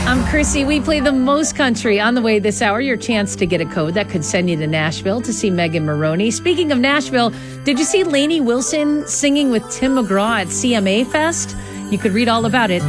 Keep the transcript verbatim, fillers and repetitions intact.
I'm Chrissy. We play the most country. On the way this hour, your chance to get a code that could send you to Nashville to see Megan Maroney. Speaking of Nashville, did you see Lainey Wilson singing with Tim McGraw at C M A Fest? You could read all about it